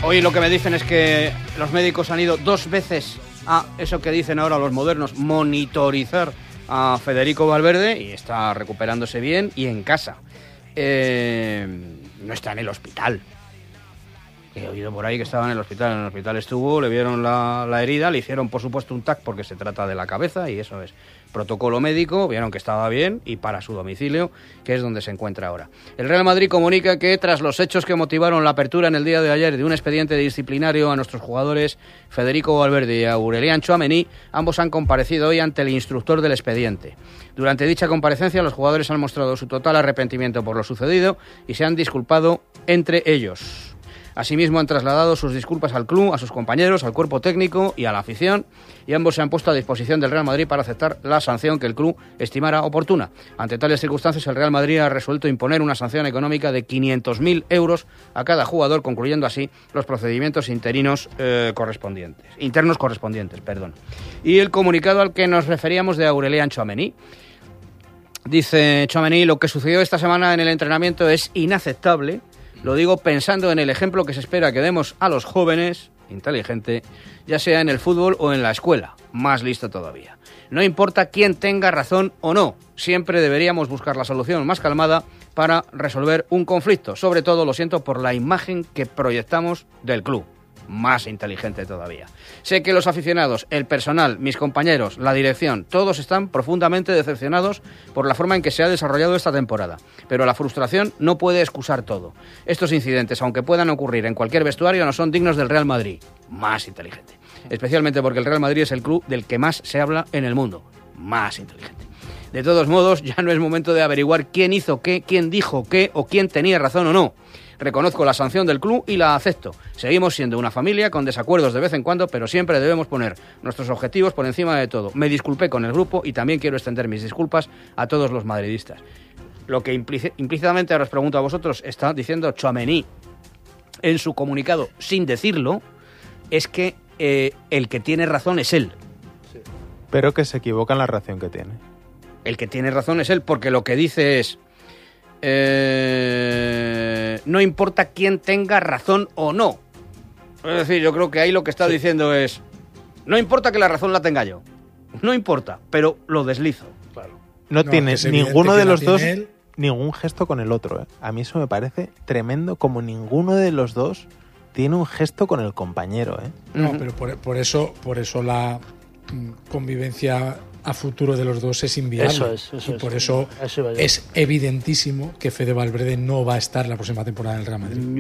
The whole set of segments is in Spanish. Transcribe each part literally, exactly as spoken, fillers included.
Hoy lo que me dicen es que los médicos han ido dos veces a eso que dicen ahora los modernos, monitorizar a Federico Valverde, y está recuperándose bien y en casa. Eh, no está en el hospital. He oído por ahí que estaba en el hospital. En el hospital estuvo, le vieron la, la herida, le hicieron por supuesto un T A C porque se trata de la cabeza y eso es protocolo médico, vieron que estaba bien y para su domicilio, que es donde se encuentra ahora. El Real Madrid comunica que tras los hechos que motivaron la apertura en el día de ayer de un expediente disciplinario a nuestros jugadores Federico Valverde y Aurelian Tchouaméni, ambos han comparecido hoy ante el instructor del expediente. Durante dicha comparecencia, los jugadores han mostrado su total arrepentimiento por lo sucedido y se han disculpado entre ellos. Asimismo, han trasladado sus disculpas al club, a sus compañeros, al cuerpo técnico y a la afición, y ambos se han puesto a disposición del Real Madrid para aceptar la sanción que el club estimara oportuna. Ante tales circunstancias, el Real Madrid ha resuelto imponer una sanción económica de quinientos mil euros a cada jugador, concluyendo así los procedimientos interinos eh, correspondientes, internos correspondientes, perdón. Y el comunicado al que nos referíamos de Aurelian Tchouaméni. Dice Tchouaméni: lo que sucedió esta semana en el entrenamiento es inaceptable. Lo digo pensando en el ejemplo que se espera que demos a los jóvenes, inteligente, ya sea en el fútbol o en la escuela, más listo todavía. No importa quién tenga razón o no, siempre deberíamos buscar la solución más calmada para resolver un conflicto. Sobre todo, lo siento por la imagen que proyectamos del club. Más inteligente todavía. Sé que los aficionados, el personal, mis compañeros, la dirección, todos están profundamente decepcionados por la forma en que se ha desarrollado esta temporada, pero la frustración no puede excusar todo. Estos incidentes, aunque puedan ocurrir en cualquier vestuario, no son dignos del Real Madrid. Más inteligente. Especialmente porque el Real Madrid es el club del que más se habla en el mundo. Más inteligente. De todos modos, ya no es momento de averiguar quién hizo qué, quién dijo qué o quién tenía razón o no. Reconozco la sanción del club y la acepto. Seguimos siendo una familia con desacuerdos de vez en cuando, pero siempre debemos poner nuestros objetivos por encima de todo. Me disculpé con el grupo y también quiero extender mis disculpas a todos los madridistas. Lo que implic- implícitamente, ahora os pregunto a vosotros, está diciendo Tchouaméni en su comunicado, sin decirlo, es que eh, el que tiene razón es él. Sí. Pero que se equivoca en la reacción que tiene. El que tiene razón es él, porque lo que dice es... Eh, no importa quién tenga razón o no. Es decir, yo creo que ahí lo que está sí. diciendo es: no importa que la razón la tenga yo, no importa, pero lo deslizo. Claro. No, no tiene ninguno de los dos él. ningún gesto con el otro, ¿eh? A mí eso me parece tremendo, como ninguno de los dos tiene un gesto con el compañero, ¿eh? No, uh-huh. pero por, por eso, por eso la mm, convivencia a futuro de los dos es inviable. Eso es, eso y es, por eso, eso es evidentísimo que Fede Valverde no va a estar la próxima temporada en el Real Madrid.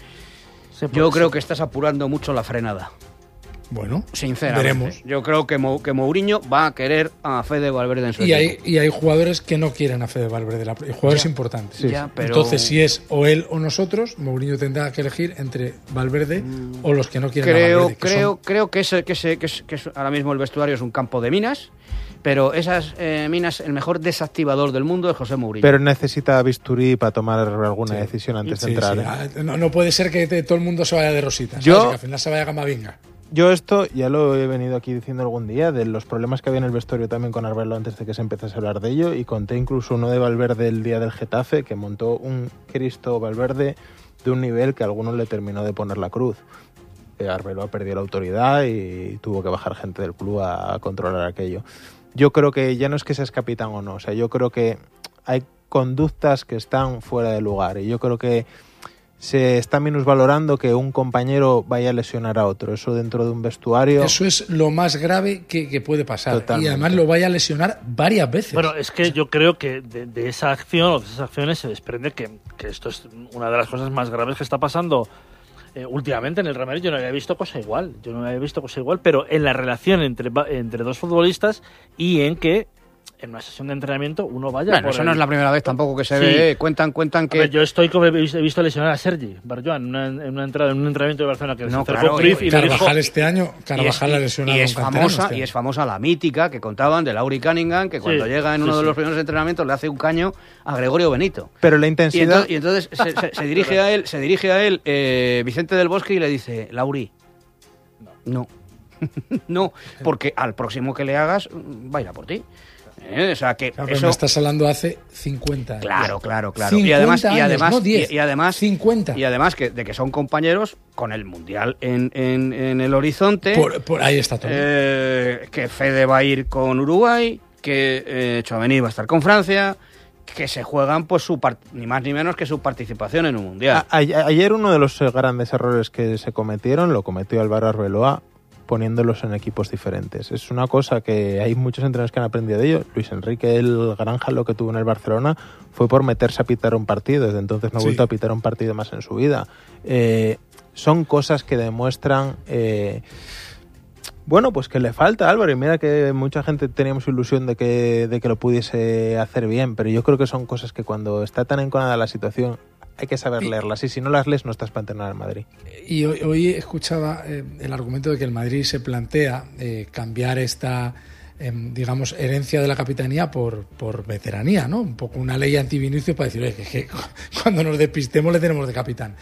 Yo creo que estás apurando mucho la frenada. Bueno, sinceramente. Veremos. Yo creo que, Mo, que Mourinho va a querer a Fede Valverde en su y equipo. Hay, y hay jugadores que no quieren a Fede Valverde, jugadores ya, importantes. Sí, ya, pero... Entonces, si es o él o nosotros, Mourinho tendrá que elegir entre Valverde mm, o los que no quieren creo, a Valverde. Que creo, son... creo que, es, que, es, que, es, que es, ahora mismo el vestuario es un campo de minas. Pero esas eh, minas, el mejor desactivador del mundo es José Mourinho. Pero necesita bisturí para tomar alguna sí. decisión antes sí, de entrar. Sí. ¿eh? No, no puede ser que te, todo el mundo se vaya de rosita. Yo, ¿sabes? Que al final se vaya a Camavinga. Yo esto ya lo he venido aquí diciendo algún día, de los problemas que había en el vestuario también con Arbeloa antes de que se empezase a hablar de ello, y conté incluso uno de Valverde el día del Getafe, que montó un Cristo Valverde de un nivel que a algunos le terminó de poner la cruz. Arbeloa perdió la autoridad y tuvo que bajar gente del club a, a controlar aquello. Yo creo que ya no es que seas capitán o no, o sea, yo creo que hay conductas que están fuera de lugar y yo creo que se está minusvalorando que un compañero vaya a lesionar a otro, eso dentro de un vestuario. Eso es lo más grave que, que puede pasar. Totalmente. Y además lo vaya a lesionar varias veces. Bueno, es que yo creo que de, de esa acción o de esas acciones se desprende que, que esto es una de las cosas más graves que está pasando Eh, últimamente en el Real Madrid. Yo no había visto cosa igual, yo no había visto cosa igual, pero en la relación entre, entre dos futbolistas y en que en una sesión de entrenamiento uno vaya bueno, por eso el... no es la primera vez tampoco que se sí. ve, cuentan cuentan que... A ver, yo estoy como he visto lesionar a Sergi Barjuan en una, en una entrada en un entrenamiento de Barcelona que no, se claro, y, y Carvajal dijo... este año Carvajal ha lesionado y es, un canterano famosa este y es famosa la mítica que contaban de Lauri Cunningham, que cuando sí, llega en uno sí, de los primeros entrenamientos le hace un caño a Gregorio Benito. Pero la intensidad... Y entonces, y entonces se, se, se dirige a él, se dirige a él eh, Vicente del Bosque y le dice: Lauri, no, no, no, porque al próximo que le hagas va a ir a por ti. ¿eh? O sea, que Claro, pero eso... me estás hablando hace cincuenta años. Claro, claro, claro. cincuenta Y además, y años, además, no diez, y, y además, cincuenta. Y además que, de que son compañeros con el Mundial en, en, en el horizonte. Por, por ahí está todo. Eh, que Fede va a ir con Uruguay, que eh, Tchouaméni va a estar con Francia, que se juegan pues su part- ni más ni menos que su participación en un Mundial. A- a- ayer uno de los eh, grandes errores que se cometieron lo cometió Álvaro Arbeloa poniéndolos en equipos diferentes. Es una cosa que hay muchos entrenadores que han aprendido de ello. Luis Enrique el Granja lo que tuvo en el Barcelona fue por meterse a pitar un partido. Desde entonces no ha Sí. vuelto a pitar un partido más en su vida. Eh, son cosas que demuestran... Eh, Bueno, pues que le falta a Álvaro, y mira que mucha gente teníamos ilusión de que, de que lo pudiese hacer bien, pero yo creo que son cosas que cuando está tan enconada la situación hay que saber leerlas, y si no las lees no estás para entrenar al Madrid. Y hoy, hoy escuchaba eh, el argumento de que el Madrid se plantea eh, cambiar esta, eh, digamos, herencia de la capitanía por, por veteranía, ¿no? Un poco una ley anti-Vinicius para decir, oye, que, que cuando nos despistemos le tenemos de capitán.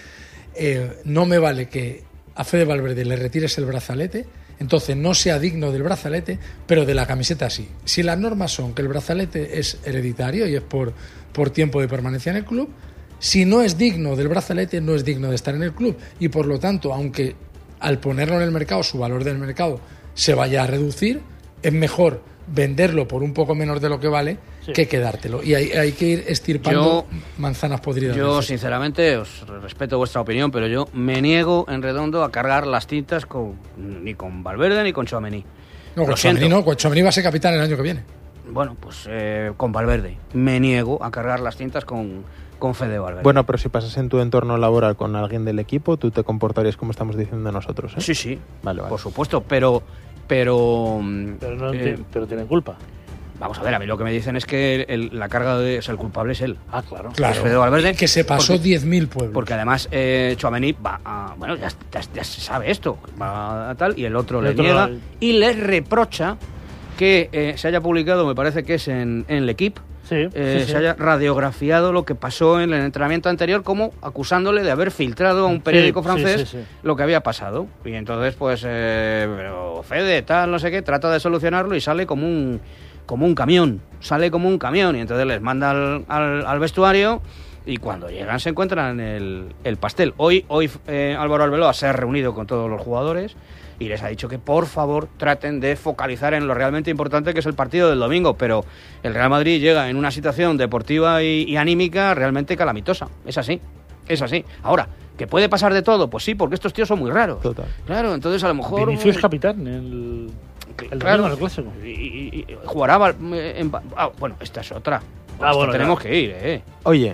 Eh, no me vale que a Fede Valverde le retires el brazalete, entonces no sea digno del brazalete, pero de la camiseta sí. Si las normas son que el brazalete es hereditario y es por, por tiempo de permanencia en el club, si no es digno del brazalete, no es digno de estar en el club. Y por lo tanto, aunque al ponerlo en el mercado, su valor del mercado se vaya a reducir, es mejor venderlo por un poco menos de lo que vale sí. que quedártelo. Y hay, hay que ir estirpando yo, manzanas podridas. Yo, sinceramente, os respeto vuestra opinión, pero yo me niego en redondo a cargar las tintas con, ni con Valverde ni con Tchouaméni. No, con Tchouaméni no, con Tchouaméni va a ser capitán el año que viene. Bueno, pues eh, con Valverde. Me niego a cargar las tintas con, con Fede Valverde. Bueno, pero si pasas en tu entorno laboral con alguien del equipo, tú te comportarías como estamos diciendo nosotros, ¿eh? Sí, sí. Vale, vale. Por supuesto, pero... Pero, pero, no eh, t- pero tienen culpa. Vamos a ver, a mí lo que me dicen es que el, la carga de, o sea, el culpable es él. Ah, claro. Claro. Es Fede Valverde, que se pasó diez mil pueblos. Porque además eh, Tchouaméni va a... Bueno, ya, ya, ya se sabe esto. Va a tal, y el otro el le otro niega no. y le reprocha que eh, se haya publicado, me parece que es en, en L'Equipe, sí, eh, sí, sí. se haya radiografiado lo que pasó en el entrenamiento anterior, como acusándole de haber filtrado a un periódico sí, francés sí, sí, sí. lo que había pasado. Y entonces, pues, eh, pero Fede, tal, no sé qué, trata de solucionarlo y sale como un, como un camión. Sale como un camión y entonces les manda al, al, al vestuario y cuando llegan se encuentran el, el pastel. Hoy, hoy eh, Álvaro Arbeloa se ha reunido con todos los jugadores y les ha dicho que por favor traten de focalizar en lo realmente importante, que es el partido del domingo, pero el Real Madrid llega en una situación deportiva y, y anímica realmente calamitosa. Es así, es así. Ahora, ¿que puede pasar de todo? Pues sí, porque estos tíos son muy raros. Total. Claro, entonces a lo mejor... Vinicius es capitán, el, el claro, domingo en el clásico. Y, y, y jugará en... Ah, bueno, esta es otra. Ah, bueno, tenemos ya. que ir, ¿eh? Oye,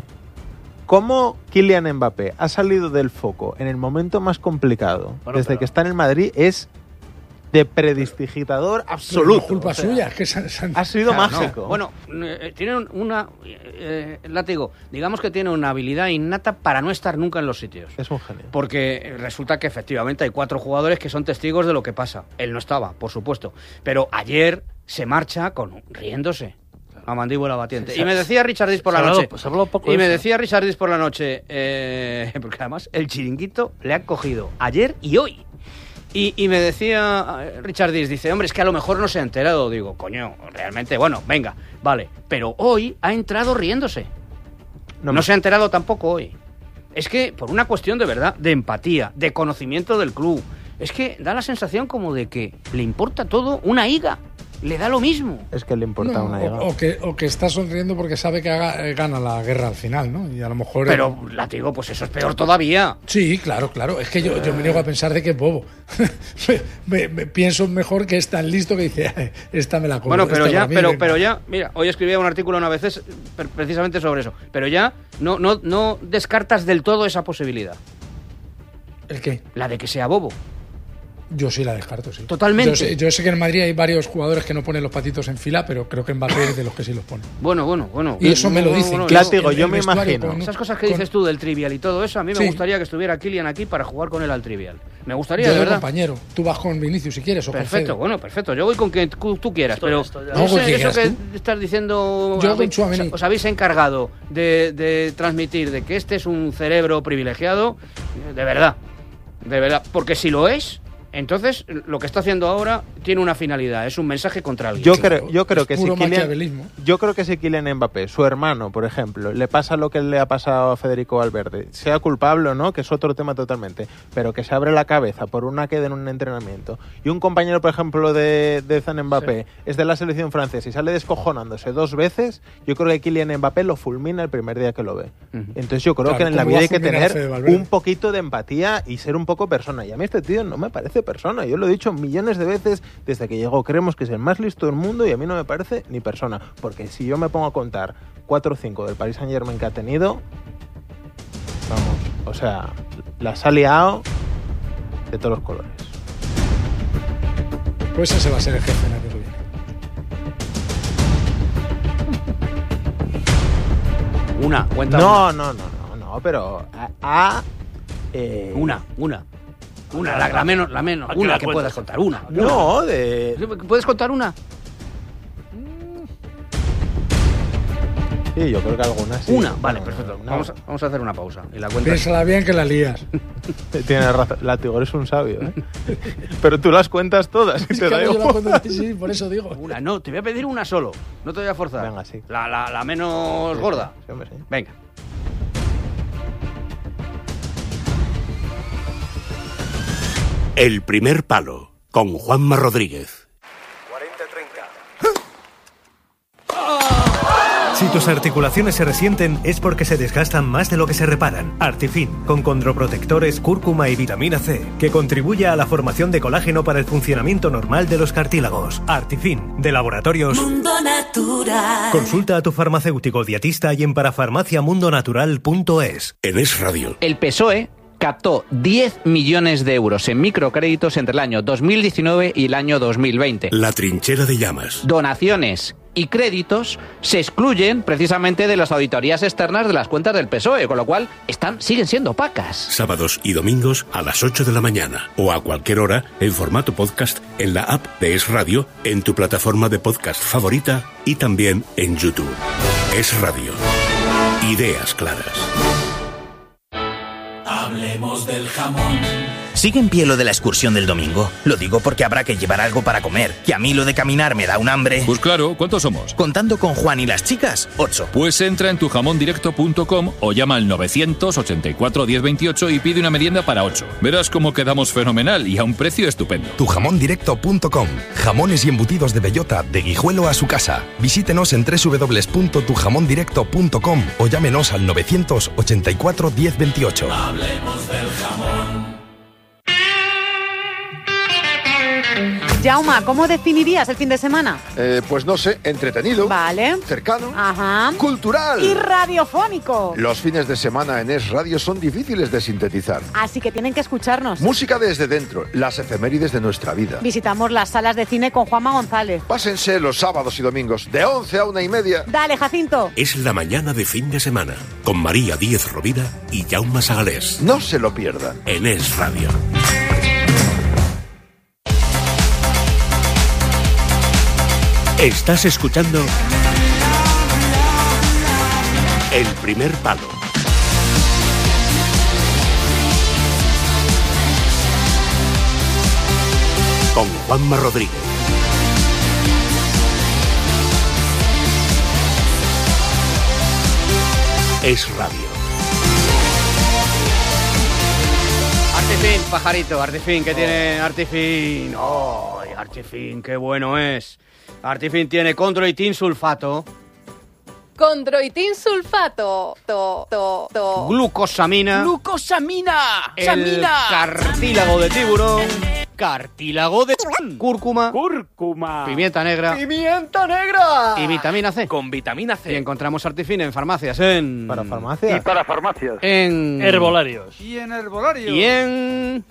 ¿cómo Kylian Mbappé ha salido del foco en el momento más complicado Bueno, desde pero- que está en el Madrid es de prestidigitador absoluto? No es culpa O sea, suya, que se- se- ha sido Claro, mágico. no. Bueno, eh, tiene una... Eh, látigo, digamos que tiene una habilidad innata para no estar nunca en los sitios. Es un genio. Porque resulta que efectivamente hay cuatro jugadores que son testigos de lo que pasa. Él no estaba, por supuesto. Pero ayer se marcha con riéndose. A mandíbula batiente. Sí, Y me decía Richard Diz por se la ha hablado- noche. se ha hablado poco Y de me eso. decía Richard Diz por la noche. Eh, porque además el chiringuito le ha cogido ayer y hoy. Y, y me decía eh, Richard Diz, dice, hombre, es que a lo mejor no se ha enterado. Digo, coño, realmente, bueno, venga, vale. Pero hoy ha entrado riéndose. No, me- se ha enterado tampoco hoy. Es que por una cuestión de verdad, de empatía, de conocimiento del club, es que da la sensación como de que le importa todo una higa. Le da lo mismo. Es que le importa No, una o, higa. o que, o que está sonriendo porque sabe que haga- eh, gana la guerra al final, ¿no? Y a lo mejor... Pero, látigo, pues eso es peor todavía. Sí, claro, claro. Es que yo, yo me niego a pensar de que es bobo. me, me- pienso mejor que es tan listo que dice, "Ay, esta me la como". Bueno, pero esta ya, para mí, pero, venga. pero ya, mira, hoy escribía un artículo una vez precisamente sobre eso. Pero ya no, no, no descartas del todo esa posibilidad. ¿El qué? La de que sea bobo. Yo sí la descarto, sí. Totalmente. Yo sé, yo sé que en Madrid hay varios jugadores que no ponen los patitos en fila, pero creo que Mbappé es de los que sí los pone. Bueno, bueno, bueno. Y eso me lo Bueno, dicen. bueno, que Claro, es digo, el- yo el me vestuario imagino. con- Esas cosas que con- dices tú del trivial y todo eso, a mí me Sí. gustaría que estuviera Kylian aquí para jugar con él al trivial. Me gustaría, Yo de de verdad. compañero. Tú vas con Vinicius si quieres o con Perfecto, Fede. bueno, perfecto. Yo voy con quien tú, tú quieras, Esto- pero esto ya- no No, sé, con quien eso quieras que estás diciendo, Yo habéis- con Tchouaméni. os habéis encargado de, de transmitir de que este es un cerebro privilegiado, de verdad, de verdad, porque si lo es, Entonces, lo que está haciendo ahora tiene una finalidad, es un mensaje contra alguien. Yo creo, yo creo Es que si puro Kylian, maquiavelismo. yo creo que si Kylian Mbappé, su hermano, por ejemplo, le pasa lo que le ha pasado a Federico Valverde, sea culpable o no, que es otro tema totalmente, pero que se abre la cabeza por una queda en un entrenamiento y un compañero, por ejemplo, de, de Zan Mbappé sí. es de la selección francesa y sale descojonándose dos veces, yo creo que Kylian Mbappé lo fulmina el primer día que lo ve. Uh-huh. Entonces yo creo claro, que en la vida hay que tener un poquito de empatía y ser un poco persona. Y a mí este tío no me parece persona, yo lo he dicho millones de veces desde que llegó, creemos que es el más listo del mundo y a mí no me parece ni persona, porque si yo me pongo a contar cuatro o cinco del Paris Saint-Germain que ha tenido, vamos, o sea, las ha liado de todos los colores. Pues ese va a ser el jefe en el que viene. Una, cuenta no, una. no, no, no, no, pero a, a eh... una, una. Una, la, la menos, la menos, una la que cuentas? puedas contar, una. No, de... ¿Puedes contar una? Sí, yo creo que alguna sí. Una, vale, no, perfecto. No. Vamos, a, vamos a hacer una pausa. Y la cuentas. Piénsala bien que la lías. Tienes razón, Latigor es un sabio, ¿eh? Pero tú las cuentas todas y te claro, da yo igual. la cuento, sí, por eso digo. Una, no, te voy a pedir una solo. No te voy a forzar. Venga, sí. La, la, la menos sí, gorda. Sí, hombre, sí. Venga. El primer palo, con Juanma Rodríguez. cuarenta treinta. Si tus articulaciones se resienten es porque se desgastan más de lo que se reparan. Artifin, con condroprotectores, cúrcuma y vitamina C, que contribuye a la formación de colágeno para el funcionamiento normal de los cartílagos. Artifin, de Laboratorios Mundo Natural. Consulta a tu farmacéutico dietista y en parafarmacia mundo natural punto es. En Es Radio. El P S O E captó diez millones de euros en microcréditos entre el año dos mil diecinueve y el año dos mil veinte. La trinchera de llamas. Donaciones y créditos se excluyen precisamente de las auditorías externas de las cuentas del P S O E, con lo cual están, siguen siendo opacas. Sábados y domingos a las ocho de la mañana o a cualquier hora en formato podcast en la app de Es Radio, en tu plataforma de podcast favorita y también en YouTube. Es Radio. Ideas claras. Hablemos del jamón. ¿Sigue en pie lo de la excursión del domingo? Lo digo porque habrá que llevar algo para comer. Que a mí lo de caminar me da un hambre. Pues claro, ¿cuántos somos? Contando con Juan y las chicas, ocho. Pues entra en tu jamón directo punto com o llama al novecientos ochenta y cuatro diez veintiocho y pide una merienda para ocho. Verás cómo quedamos fenomenal y a un precio estupendo. tu jamón directo punto com. Jamones y embutidos de bellota, de Guijuelo a su casa. Visítenos en doble u doble u doble u punto tu jamón directo punto com o llámenos al novecientos ochenta y cuatro diez veintiocho. Hablemos del jamón. Jauma, ¿cómo definirías el fin de semana? Eh, pues no sé, entretenido. Vale. Cercano. Ajá. Cultural. Y radiofónico. Los fines de semana en Es Radio son difíciles de sintetizar. Así que tienen que escucharnos. Música desde dentro, las efemérides de nuestra vida. Visitamos las salas de cine con Juanma González. Pásense los sábados y domingos, de once a una y media. Dale, Jacinto. Es la mañana de fin de semana, con María Díez Rovira y Jaume Sagalés. No se lo pierdan. En Es Radio. Estás escuchando El primer palo. Con Juanma Rodríguez. Es Radio. Artifin, pajarito, Artifin, ¿qué oh. tiene Artifin? ¡Oh, Artifin, qué bueno es! Artifin tiene condroitin sulfato. Condroitin sulfato. To, to, to. Glucosamina. Glucosamina. El Samina. cartílago de tiburón. Cartílago de cúrcuma. Cúrcuma. Pimienta negra. Pimienta negra. Y vitamina C. Con vitamina C. Y encontramos Artifin en farmacias, en... ¿Para farmacias? Y para farmacias. En... Herbolarios. Y en herbolarios. Y en...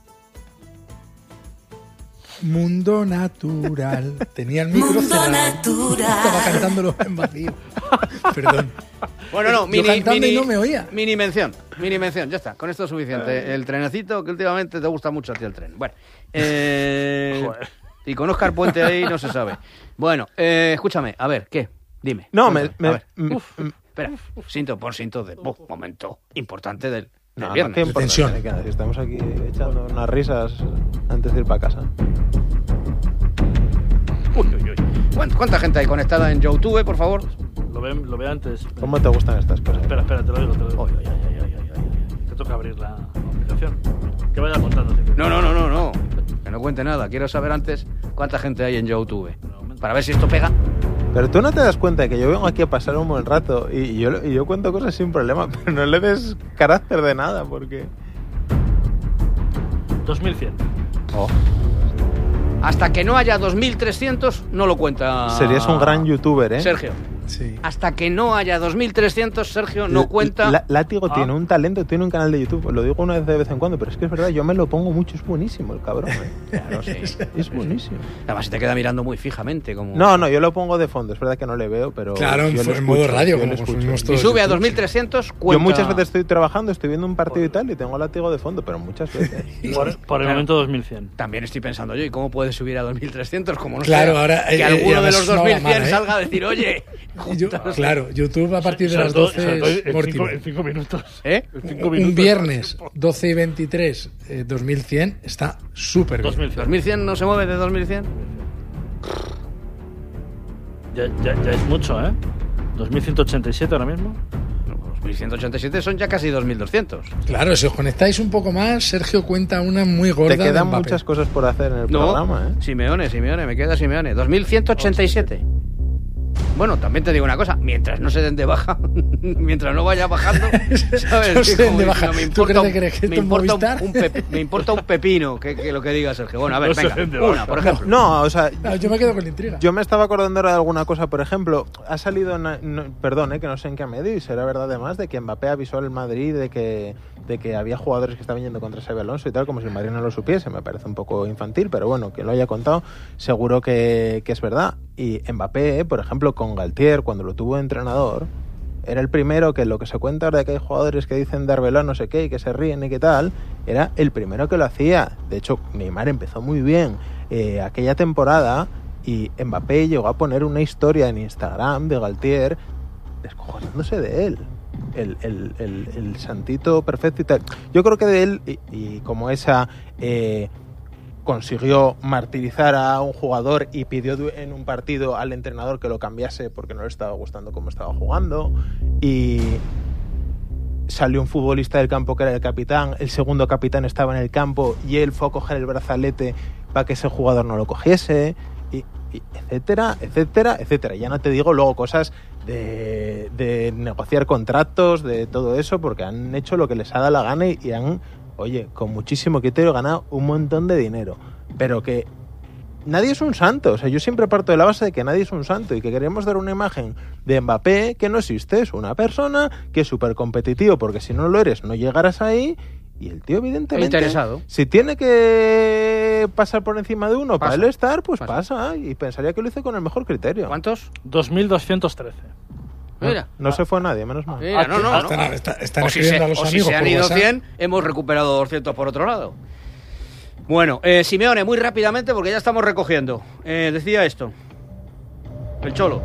Mundo Natural. Tenía el micro Mundo cerrado. Natural. Estaba cantándolo en vacío. Perdón. Bueno, no, Yo mini, cantando mini, y no me oía. Mini mención, mini mención, ya está, con esto es suficiente. El trenecito, que últimamente te gusta mucho a ti el tren. Bueno, eh, y con Óscar Puente ahí no se sabe. Bueno, eh, escúchame, a ver, ¿qué? Dime. No, me... Cuéntame, me a ver. m- Uf, m- espera, sinto por sinto de... Uf, momento importante del... No, viernes. no, qué importante, Tensión. que si estamos aquí echando unas risas antes de ir para casa. Uy, uy, uy. ¿Cuánta, cuánta gente hay conectada en YouTube, por favor? Lo ve, lo ve antes. ¿Cómo te gustan estas cosas? Espera, espera, te lo digo, te lo digo. Ay, ay, ay, ay, ay, ay. Te toca abrir la aplicación. Que vaya contando. No, no, no, no, no. Que no cuente nada. Quiero saber antes cuánta gente hay en YouTube. Para ver si esto pega. Pero tú no te das cuenta de que yo vengo aquí a pasar un buen rato y yo, y yo cuento cosas sin problema, pero no le des carácter de nada, porque... dos mil cien. Oh. Hasta que no haya dos mil trescientos, no lo cuenta. Serías un gran youtuber, ¿eh? Sergio. Sí. Hasta que no haya dos mil trescientos, Sergio no cuenta. La- Látigo Ah. tiene un talento, tiene un canal de YouTube, lo digo una vez de vez en cuando, pero es que es verdad, yo me lo pongo mucho, es buenísimo el cabrón. ¿eh? Claro, sí. Es buenísimo. Además, se te queda mirando muy fijamente. Como... No, no, yo lo pongo de fondo, es verdad que no le veo, pero... Claro, en yo lo en modo escucho, radio, yo como lo escucho. consumimos Y todos. sube a YouTube. dos mil trescientos, Yo cuenta. muchas veces estoy trabajando, estoy viendo un partido y tal, y tengo Látigo de fondo, pero muchas veces. Por, por el Claro. momento dos mil cien. También estoy pensando yo, ¿y cómo puedes subir a dos mil trescientos? Como no Claro, sea ahora, que eh, alguno y de además los es una dos mil cien hora mala, ¿eh? salga a decir, oye, Yo- claro, YouTube a partir de Sobre las todo- doce sobre todo es en Mortimer. cinco- en cinco minutos. ¿eh? En cinco Un minutos. viernes doce y veintitrés, eh, dos mil cien, está súper bien. dos mil cien. ¿dos mil cien no se mueve de dos mil cien? Ya, ya, ya es mucho, ¿eh? dos mil ciento ochenta y siete ahora mismo. dos mil ciento ochenta y siete son ya casi dos mil doscientos. Claro, si os conectáis un poco más, Sergio cuenta una muy gorda. Te de quedan Mbappé. muchas cosas por hacer en el No, programa, ¿eh? Simeone, Simeone, me queda Simeone. dos mil ciento ochenta y siete. Bueno, también te digo una cosa, mientras no se den de baja, mientras no vaya bajando, ¿sabes? No se den Como de diciendo, baja. Me ¿Tú importa, crees un, que crees que me esto es importa un- Movistar? un pepi- me importa un pepino que, que lo que diga Sergio. Bueno, a ver, No se venga, den de una, baja. por ejemplo. No, o sea, No, yo me quedo con la intriga. yo me estaba acordando ahora de alguna cosa, por ejemplo, ha salido, na- no- perdón, eh, que no sé en qué medio, y será verdad además, de que Mbappé avisó al Madrid de que, de que había jugadores que estaban yendo contra Xabi Alonso y tal, como si el Madrid no lo supiese, me parece un poco infantil, pero bueno, que lo haya contado, seguro que, que es verdad. Y Mbappé, eh, por ejemplo, con Galtier, cuando lo tuvo de entrenador, era el primero que lo que se cuenta ahora de que hay jugadores que dicen de Arbeloa no sé qué y que se ríen y qué tal, era el primero que lo hacía. De hecho, Neymar empezó muy bien eh, aquella temporada y Mbappé llegó a poner una historia en Instagram de Galtier descojonándose de él. El, el, el, el santito perfecto y tal. Yo creo que de él, y, y como esa... Eh, consiguió martirizar a un jugador y pidió en un partido al entrenador que lo cambiase porque no le estaba gustando cómo estaba jugando, y salió un futbolista del campo que era el capitán, el segundo capitán estaba en el campo y él fue a coger el brazalete para que ese jugador no lo cogiese, y, y etcétera, etcétera, etcétera. Ya no te digo luego cosas de, de negociar contratos, de todo eso, porque han hecho lo que les ha dado la gana y, y han, oye, con muchísimo criterio ganado un montón de dinero. Pero que nadie es un santo. O sea, yo siempre parto de la base de que nadie es un santo y que queremos dar una imagen de Mbappé que no existe. Es una persona que es súper competitivo, porque si no lo eres no llegarás ahí. Y el tío, evidentemente, Interesado. si tiene que pasar por encima de uno Pasa. para él estar, pues Pasa. pasa. Y pensaría que lo hizo con el mejor criterio. ¿Cuántos? dos mil doscientos trece. Mira. No se fue nadie, menos mal. Mira, no, no, no. Están, está- están O si escribiendo se, a los o si amigos se han por ido WhatsApp. cien, hemos recuperado doscientos por otro lado. Bueno, eh, Simeone, muy rápidamente porque ya estamos recogiendo. Eh, decía esto. El Cholo.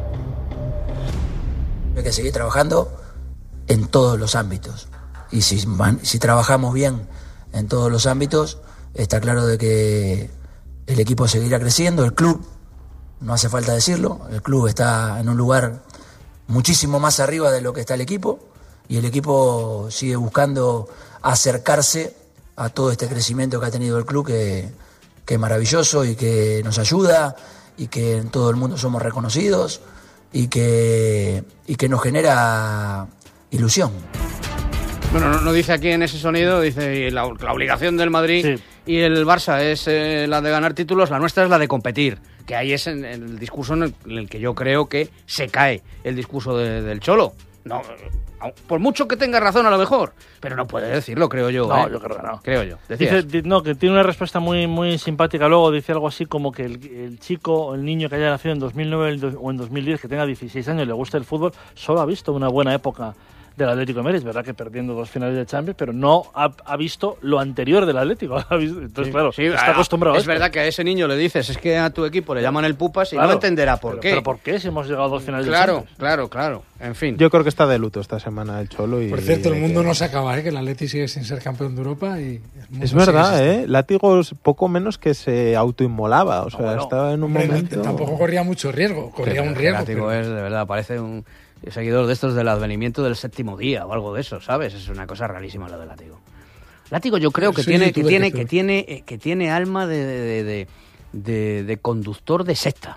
Hay que seguir trabajando en todos los ámbitos. Y si, man- si trabajamos bien en todos los ámbitos, está claro de que el equipo seguirá creciendo, el club, no hace falta decirlo, el club está en un lugar muchísimo más arriba de lo que está el equipo, y el equipo sigue buscando acercarse a todo este crecimiento que ha tenido el club, que, que es maravilloso y que nos ayuda, y que en todo el mundo somos reconocidos, y que, y que nos genera ilusión. Bueno, no, no dice aquí en ese sonido, dice la, la obligación del Madrid Sí. y el Barça es eh, la de ganar títulos, la nuestra es la de competir. Que ahí es en, en el discurso en el, en el que yo creo que se cae el discurso de- del Cholo. No, eh, por mucho que tenga razón a lo mejor, pero no puede decirlo, creo yo. No, ¿eh? yo creo que no. Creo yo. Decías. Dice, di- no, que tiene una respuesta muy muy simpática. Luego dice algo así como que el, el chico o el niño que haya nacido en dos mil nueve el do- o en dos mil diez, que tenga dieciséis años y le guste el fútbol, solo ha visto una buena época del Atlético de Madrid. Es verdad que perdiendo dos finales de Champions, pero no ha, ha visto lo anterior del Atlético. Ha visto, entonces, Sí, claro, sí, está a- acostumbrado a Es esto. verdad que a ese niño le dices, es que a tu equipo le llaman el Pupas y Claro, no entenderá por pero, qué. Pero ¿por qué si hemos llegado a dos finales de Claro, Champions? claro, claro. En fin. Yo creo que está de luto esta semana el Cholo. Y Por cierto, el hay mundo que- no se acaba, ¿eh? Que el Atleti sigue sin ser campeón de Europa y... el mundo Es sigue verdad, existiendo. ¿eh? Látigos poco menos que se autoinmolaba. O sea, bueno, estaba en un hombre, no, momento... tampoco corría mucho riesgo, corría Pero un riesgo. el Látigo pero- es, de verdad, parece un seguidor de estos del advenimiento del séptimo día o algo de eso, ¿sabes? Es una cosa rarísima lo del Látigo. Látigo yo creo que Soy tiene, que youtuber tiene, que que soy. tiene, eh, que tiene alma de, de, de, de- de conductor de secta.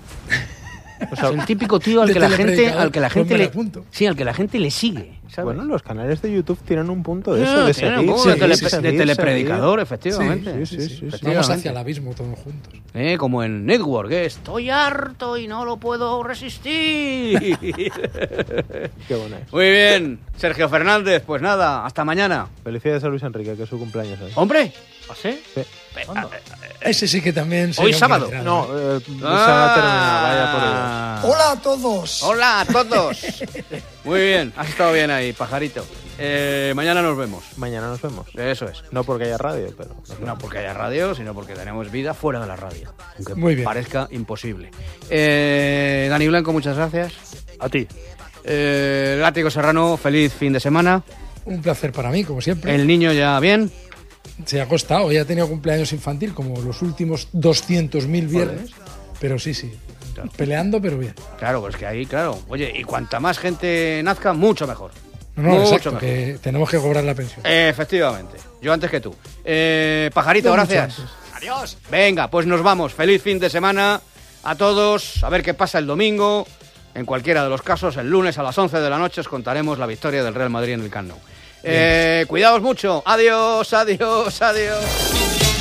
O sea, el típico tío al de que la gente, telepredicador, al que la pues gente me le, la apunto. sí, al que la gente le sigue, ¿sabes? Bueno, los canales de YouTube tienen un punto de Ah, eso, de tienen un seguir, punto de seguir, tele- seguir, de telepredicador, seguir. efectivamente. Sí, sí, sí, sí, sí. Efectivamente. Vamos hacia el abismo todos juntos. Eh, como en Network, ¿eh? Estoy harto y no lo puedo resistir. Qué buena es. Muy bien, Sergio Fernández, pues nada, hasta mañana. Felicidades a Luis Enrique, que es su cumpleaños hoy. ¡Hombre! ¿Ah, sí? Sí. Ese sí que también... Hoy sería un sábado. veterano, No, ¿eh? eh, se ha terminado, vaya por Dios. Hola a todos. Hola a todos. Muy bien, has estado bien ahí, pajarito. Eh, mañana nos vemos. Mañana nos vemos. Eso es. No porque haya radio, pero... No porque haya radio, sino porque tenemos vida fuera de la radio. Aunque Muy bien. parezca imposible. Eh, Dani Blanco, muchas gracias. A ti. Eh, Látigo Serrano, feliz fin de semana. Un placer para mí, como siempre. El niño ya bien. Se ha costado, hoy ha tenido cumpleaños infantil, como los últimos doscientos mil viernes. Pero sí, sí. Peleando, pero bien. Claro, pues que ahí, claro. Oye, y cuanta más gente nazca, mucho mejor. No, no, mucho exacto, mejor. que tenemos que cobrar la pensión. Efectivamente. Yo antes que tú. Eh, Pajarito, Yo mucho gracias. antes. Adiós. Venga, pues nos vamos. Feliz fin de semana a todos. A ver qué pasa el domingo. En cualquiera de los casos, el lunes a las once de la noche os contaremos la victoria del Real Madrid en el Camp Nou. Eh, cuidaos mucho. Adiós, adiós, adiós.